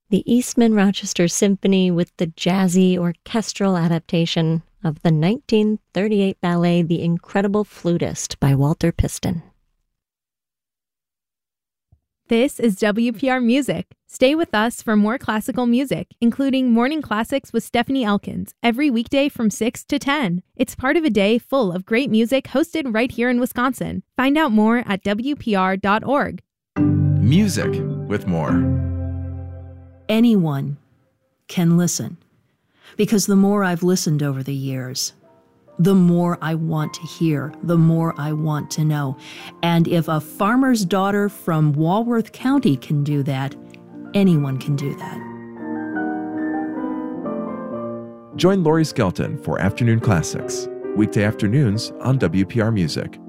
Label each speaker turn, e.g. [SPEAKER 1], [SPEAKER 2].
[SPEAKER 1] the Eastman Rochester Symphony with the jazzy orchestral adaptation of the 1938 ballet The Incredible Flutist by Walter Piston.
[SPEAKER 2] This is WPR Music. Stay with us for more classical music, including Morning Classics with Stephanie Elkins, every weekday from 6 to 10. It's part of a day full of great music hosted right here in Wisconsin. Find out more at WPR.org.
[SPEAKER 3] Music with more.
[SPEAKER 4] Anyone can listen, because the more I've listened over the years, the more I want to hear, the more I want to know. And if a farmer's daughter from Walworth County can do that, anyone can do that.
[SPEAKER 3] Join Lori Skelton for Afternoon Classics, weekday afternoons on WPR Music.